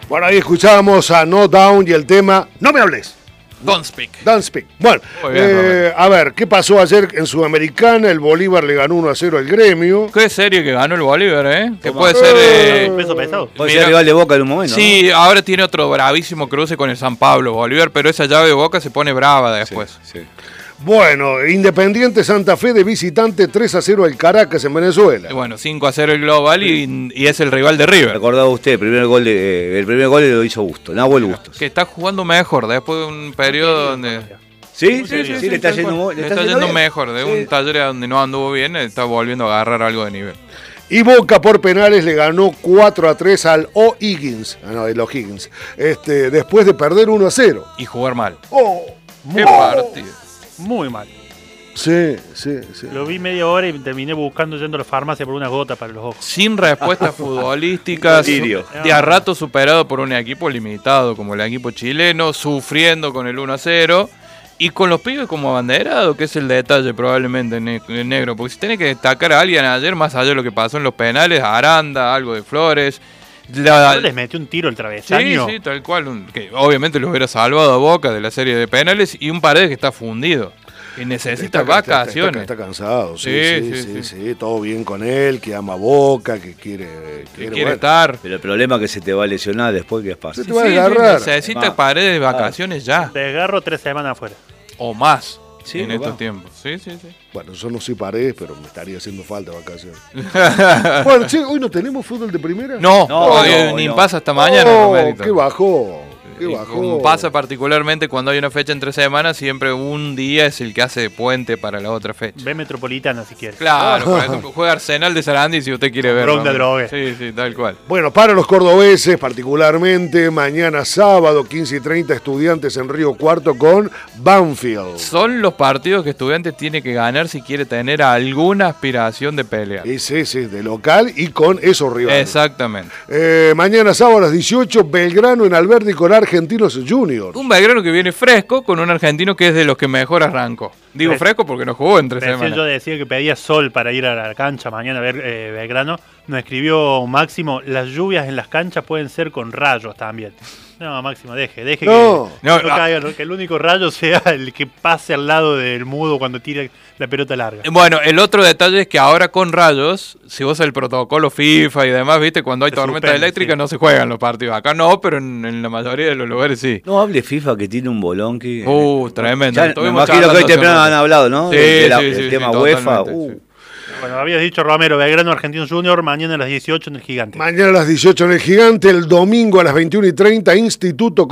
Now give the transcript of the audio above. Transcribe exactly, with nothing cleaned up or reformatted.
Bueno, ahí escuchábamos a No Down y el tema No me hables. Don't speak. Don't speak. Bueno, bien, eh, a ver, ¿qué pasó ayer en Sudamericana? El Bolívar le ganó uno a cero al Gremio. Qué serie que ganó el Bolívar, ¿eh? Que Toma. puede ser... Eh, peso pesado. Puede ser rival de Boca en un momento. Sí, ¿no? ahora tiene otro bravísimo cruce con el San Pablo, Bolívar, pero esa llave de Boca se pone brava después. Sí, sí. Bueno, Independiente Santa Fe de visitante tres a cero al Caracas en Venezuela. Y bueno, cinco a cero el global y, y es el rival de River. Recordaba usted, el primer gol de, eh, el primer gol lo hizo Busto, Nahuel Bustos. Que está jugando mejor después de un periodo donde... ¿Sí? Sí, sí, sí, le está yendo, le está yendo mejor. De un taller donde no anduvo bien, está volviendo a agarrar algo de nivel. Y Boca por penales le ganó cuatro a tres al O'Higgins. Ah, no, el O'Higgins. Este, después de perder uno a cero. Y jugar mal. Oh, ¡Qué oh. partido! Muy mal. Sí, sí, sí. Lo vi media hora y terminé buscando yendo a la farmacia por una gota para los ojos. Sin respuestas futbolísticas, Delirio. de a rato superado por un equipo limitado como el equipo chileno, sufriendo con el uno a cero y con los pibes como abanderado, que es el detalle probablemente ne negro. Porque si tiene que destacar a alguien ayer, más allá de lo que pasó en los penales, Aranda, algo de Flores. La, ¿No les metió un tiro el travesaño? Sí, sí, tal cual. Un, que obviamente lo hubiera salvado a Boca de la serie de penales y un Paredes que está fundido. Que necesita está, vacaciones. Está, está, está cansado, sí Sí, sí sí, sí, sí. sí, todo bien con él, que ama Boca, que quiere, Que quiere, quiere bueno. estar. Pero el problema es que se te va a lesionar después, ¿qué pasa? Se te va a Sí, sí, agarrar. necesita Además, Paredes de vacaciones ya. Desgarro tres semanas afuera. O más. Sí, en va. estos tiempos. Sí, sí, sí. Bueno, yo no soy Paredes, pero me estaría haciendo falta vacaciones. Bueno, che, hoy no tenemos fútbol de primera. No, No, hoy no, ni no. pasa hasta mañana, Oh, Romerito. qué bajó, qué Y bajó. como pasa particularmente cuando hay una fecha entre semanas, siempre un día es el que hace de puente para la otra fecha. Ve Metropolitana si quieres. Claro, por ejemplo, juega Arsenal de Sarandí si usted quiere verlo. Ronda droga. Sí, sí, tal cual. Bueno, para los cordobeses particularmente, mañana sábado, quince y treinta, Estudiantes en Río Cuarto con Banfield. Son los partidos que Estudiantes tiene que ganar si quiere tener alguna aspiración de pelear. Y sí, sí, de local y con esos rivales. Exactamente. Eh, mañana sábado a las dieciocho, Belgrano en Alberdi con Argentinos Juniors. Un Belgrano que viene fresco con un argentino que es de los que mejor arrancó. Digo Fres- fresco porque no jugó en tres Recién semanas. yo decía que pedía sol para ir a la cancha mañana a ver eh, Belgrano. Nos escribió Máximo, las lluvias en las canchas pueden ser con rayos también. No, Máximo, deje, deje No. que, No, no ah. caiga, que el único rayo sea el que pase al lado del mudo cuando tire la pelota larga. Bueno, el otro detalle es que ahora con rayos, si vos el protocolo FIFA y demás, viste, cuando hay Se tormenta suspende, eléctrica sí. no se juegan los partidos. Acá no, pero en, en la mayoría de los lugares sí. No hable FIFA que tiene un bolón que... Uh, tremendo. Ya, me Estuvimos imagino que hoy charlando hace temprano un han rato. hablado, ¿no? Sí, De- de la- sí, del sí, tema sí, UEFA. totalmente, Uh. sí. Bueno, habías dicho Romero, Belgrano Argentino Junior, mañana a las dieciocho en el Gigante. Mañana a las dieciocho en el Gigante, el domingo a las veintiuno y treinta, Instituto